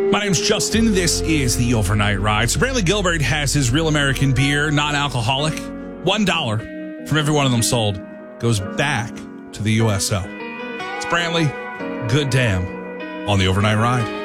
My name's Justin. This is the Overnight Ride. So Brantley Gilbert has his Real American Beer, non-alcoholic. $1 from every one of them sold goes back to the USO. It's Brantley. Good damn on the Overnight Ride.